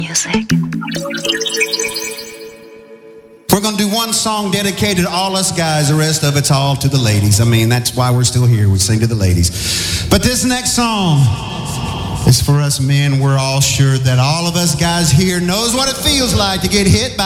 Music. We're going to do one song dedicated to all us guys. The rest of it's all to the ladies. I mean, that's why we're still here. We sing to the ladies. But this next song is for us men. We're all sure that all of us guys here knows what it feels like to get hit by